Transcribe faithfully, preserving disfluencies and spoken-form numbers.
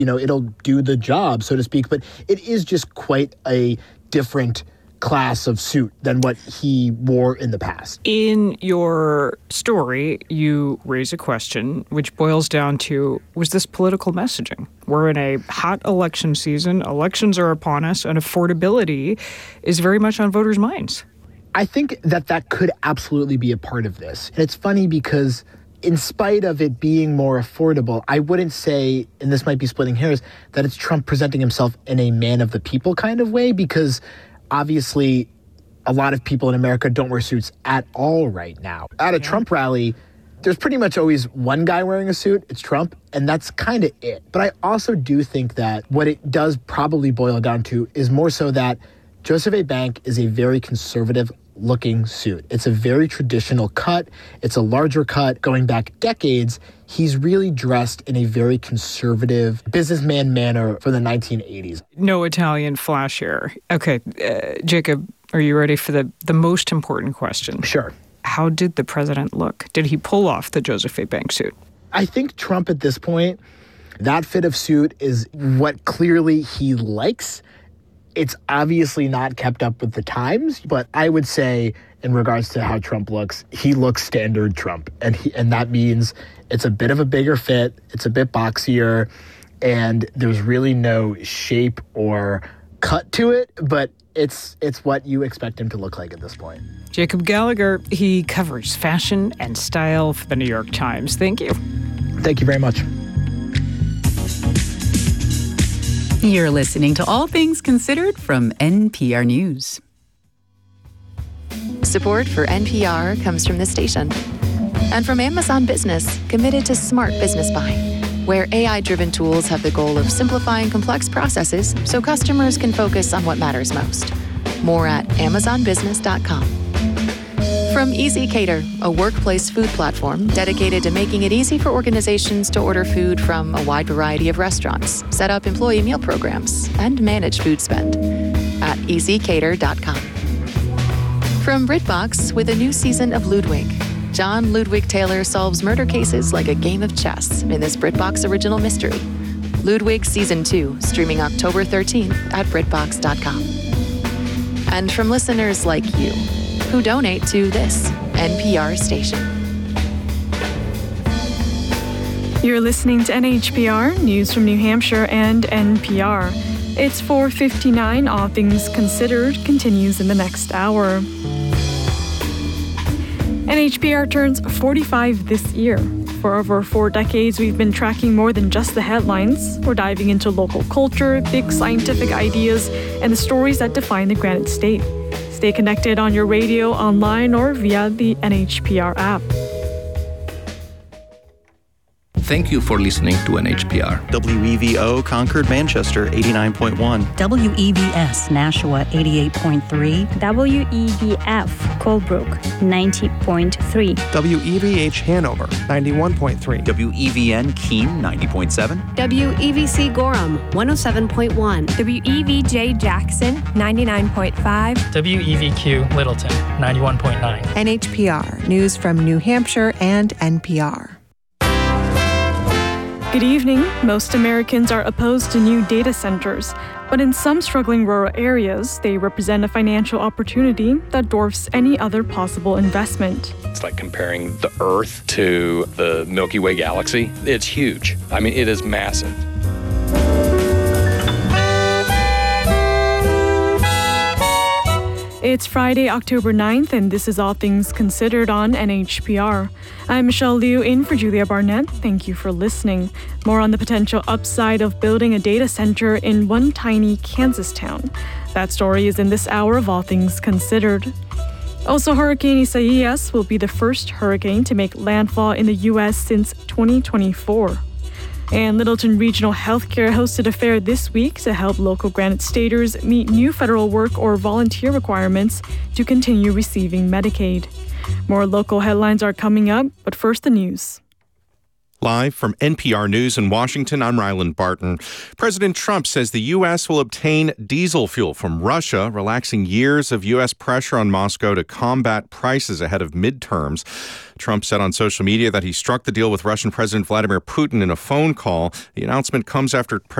You know, it'll do the job, so to speak, but it is just quite a different class of suit than what he wore in the past. In your story, you raise a question which boils down to, was this political messaging? We're in a hot election season, elections are upon us, and affordability is very much on voters' minds. I think that that could absolutely be a part of this. And it's funny because in spite of it being more affordable, I wouldn't say, and this might be splitting hairs, that it's Trump presenting himself in a man of the people kind of way, because obviously, a lot of people in America don't wear suits at all right now. At a yeah. Trump rally, there's pretty much always one guy wearing a suit. It's Trump, and that's kind of it. But I also do think that what it does probably boil down to is more so that Joseph A. Bank is a very conservative-looking suit. It's a very traditional cut. It's a larger cut going back decades. He's really dressed in a very conservative businessman manner for the nineteen eighties. No Italian flash here. Okay, uh, Jacob, are you ready for the, the most important question? Sure. How did the president look? Did he pull off the Joseph A. Bank suit? I think Trump at this point, that fit of suit is what clearly he likes. It's obviously not kept up with the times, but I would say in regards to how Trump looks, he looks standard Trump. And he, and that means it's a bit of a bigger fit, it's a bit boxier, and there's really no shape or cut to it, but it's it's what you expect him to look like at this point. Jacob Gallagher, he covers fashion and style for the New York Times. Thank you. Thank you very much. You're listening to All Things Considered from N P R News. Support for N P R comes from this station and from Amazon Business, committed to smart business buying, where A I-driven tools have the goal of simplifying complex processes so customers can focus on what matters most. More at amazon business dot com. From Easy Cater, a workplace food platform dedicated to making it easy for organizations to order food from a wide variety of restaurants, set up employee meal programs, and manage food spend at easy cater dot com. From BritBox, with a new season of Ludwig, John Ludwig Taylor solves murder cases like a game of chess in this BritBox original mystery. Ludwig Season two, streaming October thirteenth at brit box dot com. And from listeners like you, who donate to this N P R station. You're listening to N H P R, news from New Hampshire and N P R. It's four fifty-nine. All Things Considered continues in the next hour. N H P R turns forty-five this year. For over four decades, we've been tracking more than just the headlines. We're diving into local culture, big scientific ideas, and the stories that define the Granite State. Stay connected on your radio, online, or via the N H P R app. Thank you for listening to N H P R. W E V O Concord, Manchester, eighty-nine point one. W E V S Nashua, eighty-eight point three. W E V F Colebrook, ninety point three. W E V H Hanover, ninety-one point three. W E V N Keene, ninety point seven. W E V C Gorham, one oh seven point one. W E V J Jackson, ninety-nine point five. W E V Q Littleton, ninety-one point nine. N H P R, news from New Hampshire and N P R. Good evening. Most Americans are opposed to new data centers, but in some struggling rural areas, they represent a financial opportunity that dwarfs any other possible investment. It's like comparing the Earth to the Milky Way galaxy. It's huge. I mean, it is massive. It's Friday, October ninth, and this is All Things Considered on N H P R. I'm Michelle Liu in for Julia Barnett. Thank you for listening. More on the potential upside of building a data center in one tiny Kansas town. That story is in this hour of All Things Considered. Also, Hurricane Isaias will be the first hurricane to make landfall in the U S since twenty twenty-four. And Littleton Regional Healthcare hosted a fair this week to help local Granite Staters meet new federal work or volunteer requirements to continue receiving Medicaid. More local headlines are coming up, but first the news. Live from N P R News in Washington, I'm Ryland Barton. President Trump says the U S will obtain diesel fuel from Russia, relaxing years of U S pressure on Moscow to combat prices ahead of midterms. Trump said on social media that he struck the deal with Russian President Vladimir Putin in a phone call. The announcement comes after